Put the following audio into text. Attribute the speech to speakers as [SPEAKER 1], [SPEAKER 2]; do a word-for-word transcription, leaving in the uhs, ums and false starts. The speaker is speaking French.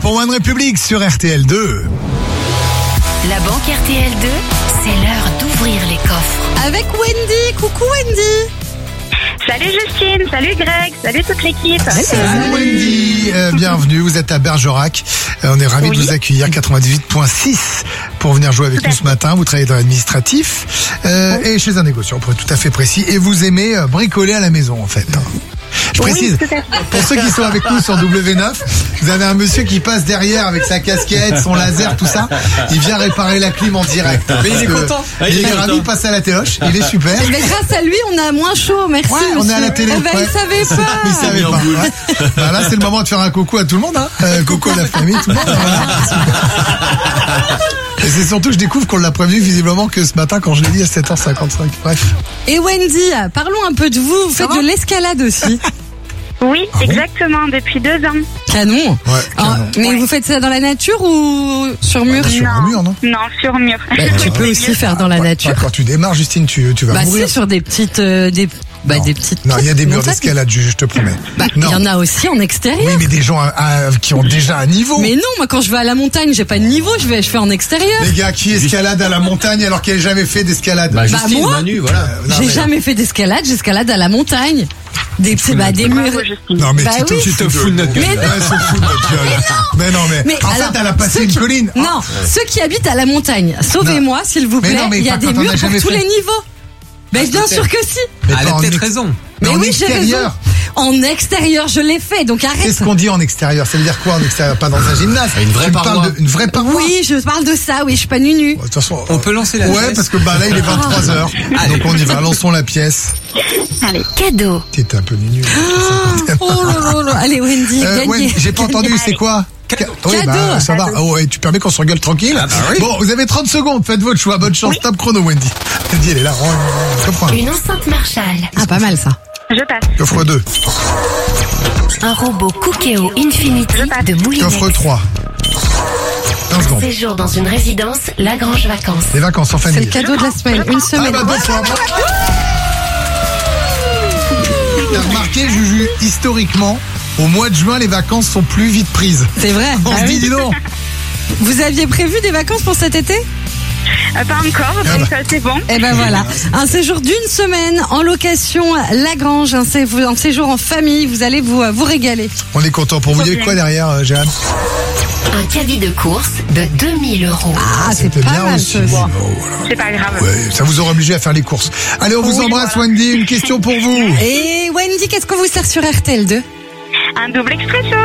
[SPEAKER 1] pour One Republic sur R T L deux.
[SPEAKER 2] La banque R T L deux, c'est l'heure d'ouvrir les coffres.
[SPEAKER 3] Avec Wendy. Coucou Wendy.
[SPEAKER 4] Salut Justine, salut Greg, salut toute l'équipe.
[SPEAKER 1] Salut Wendy, euh, bienvenue, vous êtes à Bergerac. Euh, on est ravis
[SPEAKER 4] Oui.
[SPEAKER 1] de vous accueillir, quatre-vingt-dix-huit virgule six pour venir jouer avec
[SPEAKER 4] Tout à
[SPEAKER 1] nous
[SPEAKER 4] fait.
[SPEAKER 1] ce matin. Vous travaillez dans l'administratif euh, et chez un négociant, pour être tout à fait précis. Et vous aimez euh, bricoler à la maison en fait. Je
[SPEAKER 4] Oui,
[SPEAKER 1] précise,
[SPEAKER 4] tout à fait.
[SPEAKER 1] pour ceux qui sont avec nous sur W neuf, vous avez un monsieur qui passe derrière avec sa casquette, son laser, tout ça. Il vient réparer la clim en direct.
[SPEAKER 5] Mais il est
[SPEAKER 1] Parce que
[SPEAKER 5] content.
[SPEAKER 1] Il,
[SPEAKER 5] Il est
[SPEAKER 1] est ravi
[SPEAKER 5] content.
[SPEAKER 1] de passer à la téloche. Il est super.
[SPEAKER 3] Mais grâce à lui, on a moins chaud. Merci
[SPEAKER 1] Ouais,
[SPEAKER 3] monsieur.
[SPEAKER 1] on est à la télé.
[SPEAKER 3] Eh ben,
[SPEAKER 1] ouais.
[SPEAKER 3] il savait pas.
[SPEAKER 1] Il savait
[SPEAKER 5] mis en
[SPEAKER 1] pas.
[SPEAKER 5] boule.
[SPEAKER 1] Ouais. Bah là, c'est le moment de faire un coucou à tout le monde. Hein. Euh, coucou à la famille, tout le monde. Voilà. Et c'est surtout, je découvre qu'on l'a prévenu visiblement que ce matin quand je l'ai dit à sept heures cinquante-cinq. Bref.
[SPEAKER 3] Et Wendy, parlons un peu de vous. Vous faites
[SPEAKER 1] va
[SPEAKER 3] de l'escalade aussi.
[SPEAKER 4] Oui,
[SPEAKER 1] Ah bon
[SPEAKER 4] exactement, depuis deux ans.
[SPEAKER 3] Canon.
[SPEAKER 1] Ouais,
[SPEAKER 3] Alors,
[SPEAKER 1] canon.
[SPEAKER 3] mais vous faites ça dans la nature ou sur mur?
[SPEAKER 1] Sur un mur, non?
[SPEAKER 4] Non, sur mur.
[SPEAKER 3] Bah, tu peux aussi faire dans la
[SPEAKER 1] Ouais,
[SPEAKER 3] nature.
[SPEAKER 1] ouais, quand tu démarres, Justine, tu, tu vas
[SPEAKER 3] Bah
[SPEAKER 1] mourir.
[SPEAKER 3] si, sur des petites, euh, des, bah
[SPEAKER 1] Non.
[SPEAKER 3] des petites.
[SPEAKER 1] Non, il y a des murs
[SPEAKER 3] montagnes.
[SPEAKER 1] d'escalade, je, je te promets.
[SPEAKER 3] Bah, il
[SPEAKER 1] non.
[SPEAKER 3] y en a aussi en extérieur.
[SPEAKER 1] Oui, mais des gens à- à- qui ont déjà un niveau.
[SPEAKER 3] Mais non, moi quand je vais à la montagne, j'ai pas de niveau, je vais, je fais en extérieur.
[SPEAKER 1] Les gars, qui escalade à la montagne alors qu'elle n'a jamais fait d'escalade?
[SPEAKER 5] Bah, Justine,
[SPEAKER 3] moi
[SPEAKER 5] Manu, voilà.
[SPEAKER 1] Euh, non,
[SPEAKER 3] J'ai
[SPEAKER 1] mais-
[SPEAKER 3] jamais fait d'escalade, j'escalade à la montagne. Des, c'est, bah, des murs.
[SPEAKER 4] Bravo, Justine.
[SPEAKER 1] Non, mais
[SPEAKER 3] Bah
[SPEAKER 1] tu te,
[SPEAKER 3] oui.
[SPEAKER 1] tu te
[SPEAKER 5] Tu te
[SPEAKER 1] fous de notre gueule.
[SPEAKER 3] Mais
[SPEAKER 1] Ouais, se fout de notre gueule. Mais non, mais,
[SPEAKER 3] Mais
[SPEAKER 1] en
[SPEAKER 3] alors,
[SPEAKER 1] fait, elle a passé
[SPEAKER 3] ceux
[SPEAKER 1] une
[SPEAKER 3] qui-
[SPEAKER 1] colline.
[SPEAKER 3] Non, ceux qui habitent à la montagne, sauvez-moi s'il vous
[SPEAKER 1] Mais
[SPEAKER 3] plaît.
[SPEAKER 1] non, mais
[SPEAKER 3] Il y a
[SPEAKER 1] pas
[SPEAKER 3] des
[SPEAKER 1] quand on a
[SPEAKER 3] murs pour
[SPEAKER 1] jamais
[SPEAKER 3] tous
[SPEAKER 1] fait.
[SPEAKER 3] les niveaux. Ben bien sûr que si.
[SPEAKER 1] Mais
[SPEAKER 5] Elle
[SPEAKER 1] pas
[SPEAKER 5] a
[SPEAKER 1] en
[SPEAKER 5] peut-être
[SPEAKER 1] ex-
[SPEAKER 5] raison.
[SPEAKER 1] Mais
[SPEAKER 3] Mais
[SPEAKER 1] en
[SPEAKER 3] oui, j'ai raison.
[SPEAKER 1] extérieur.
[SPEAKER 3] En extérieur, je l'ai fait, donc arrête.
[SPEAKER 1] Qu'est-ce qu'on dit en extérieur? Ça veut dire quoi en extérieur? Pas dans un gymnase.
[SPEAKER 5] Une vraie
[SPEAKER 1] Tu me parles
[SPEAKER 5] paroi.
[SPEAKER 1] de- Une vraie paroi.
[SPEAKER 3] Oui, je parle de ça, oui, je suis pas nu-nu.
[SPEAKER 1] De toute façon,
[SPEAKER 5] On peut lancer la
[SPEAKER 1] ouais,
[SPEAKER 5] pièce.
[SPEAKER 1] parce que bah là il est vingt-trois heures. Donc on y va, lançons la pièce.
[SPEAKER 2] Cadeau.
[SPEAKER 1] T'es un peu nunu.
[SPEAKER 3] Oh là là là. Allez, Wendy,
[SPEAKER 1] Euh,
[SPEAKER 3] gagnez.
[SPEAKER 1] ouais, j'ai pas entendu, c'est quoi? Ca- Oui, bah,
[SPEAKER 3] Cadeau.
[SPEAKER 1] ça va. Oh, et tu permets qu'on se regueule tranquille.
[SPEAKER 5] Ah bah oui.
[SPEAKER 1] Bon, vous avez trente secondes, faites votre choix. Bonne chance, top chrono, Wendy. Wendy, elle est là. Oh, je comprends.
[SPEAKER 2] Une enceinte Marshall.
[SPEAKER 3] Ah, pas mal ça.
[SPEAKER 4] Je passe.
[SPEAKER 1] Coffre deux,
[SPEAKER 2] Un robot Cookéo Infinity de Moulinex.
[SPEAKER 1] coffre trois. quinze secondes.
[SPEAKER 2] Séjour dans une résidence Lagrange Vacances.
[SPEAKER 1] Les vacances en
[SPEAKER 3] C'est
[SPEAKER 1] famille.
[SPEAKER 3] le cadeau de la semaine, une
[SPEAKER 1] Ah
[SPEAKER 3] semaine.
[SPEAKER 1] bah deux fois. T'as remarqué, Juju, historiquement, au mois de juin, les vacances sont plus vite prises.
[SPEAKER 3] C'est vrai.
[SPEAKER 1] On
[SPEAKER 3] Ah
[SPEAKER 1] se
[SPEAKER 3] oui.
[SPEAKER 1] dit, dis donc.
[SPEAKER 3] Vous aviez prévu des vacances pour cet été?
[SPEAKER 4] Euh, pas encore,
[SPEAKER 1] Ah
[SPEAKER 4] donc
[SPEAKER 1] bah.
[SPEAKER 4] euh, c'est bon.
[SPEAKER 3] Eh ben voilà, un séjour d'une semaine en location Lagrange, un séjour, un séjour en famille, vous allez vous, vous régaler.
[SPEAKER 1] On est content pour vous. Il y a quoi derrière, euh, Jeanne?
[SPEAKER 2] Un caddie de course de deux mille euros.
[SPEAKER 3] Ah, c'est
[SPEAKER 1] C'était
[SPEAKER 3] pas
[SPEAKER 1] bien
[SPEAKER 3] mal
[SPEAKER 1] aussi.
[SPEAKER 3] ça aussi.
[SPEAKER 1] Oh, voilà.
[SPEAKER 4] C'est pas grave.
[SPEAKER 1] Ouais, ça vous aura obligé à faire les courses. Allez, on vous
[SPEAKER 4] Oui,
[SPEAKER 1] embrasse,
[SPEAKER 4] voilà.
[SPEAKER 1] Wendy. Une question pour vous.
[SPEAKER 3] Et Wendy, qu'est-ce qu'on vous sert sur R T L deux?
[SPEAKER 4] Un double expresso.